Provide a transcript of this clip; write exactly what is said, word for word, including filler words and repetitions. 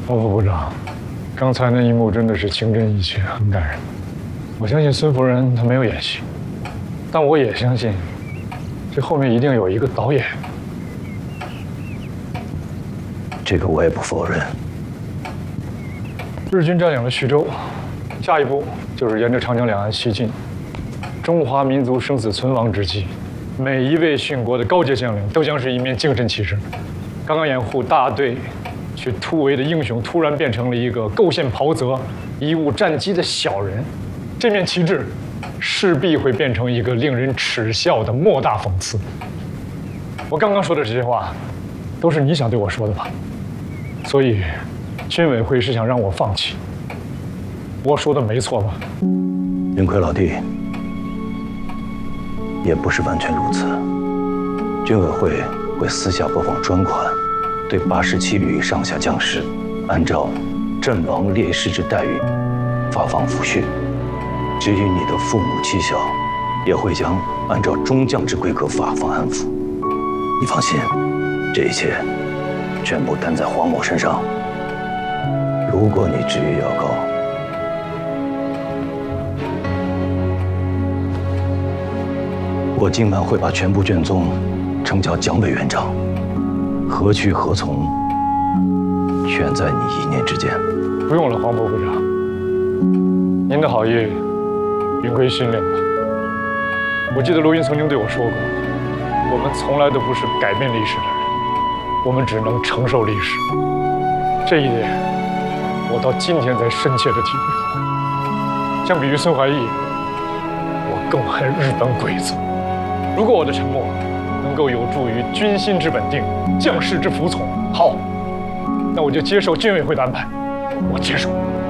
包副部长，刚才那一幕真的是情真意切，很感人。我相信孙夫人她没有演戏，但我也相信，这后面一定有一个导演。 这个我也不否认。 日军占领了徐州，下一步就是沿着长江两岸西进。中华民族生死存亡之际，每一位殉国的高阶将领都将是一面精神旗帜。刚刚掩护大队去突围的英雄，突然变成了一个构陷袍泽、贻误战机的小人，这面旗帜势必会变成一个令人耻笑的莫大讽刺。我刚刚说的这些话，都是你想对我说的吧？所以，军委会是想让我放弃。我说的没错吧？ 云奎老弟，也不是完全如此。军委会会私下拨放专款，对八十七旅上下将士，按照阵亡烈士之待遇发放抚恤。至于你的父母妻小，也会将按照中将之规格发放安抚。你放心，这一切全部担在黄某身上。如果你执意要告，我今晚会把全部卷宗呈交蒋委员长，何去何从，全在你一念之间。 不用了，黄副部长，您的好意，云奎心领了。我记得陆云曾经对我说过，我们从来都不是改变历史的人，我们只能承受历史。这一点，我到今天才深切的体会。相比于孙怀义，我更恨日本鬼子。如果我的沉默能够有助于军心之稳定、将士之服从，好，那我就接受军委会的安排，我接受。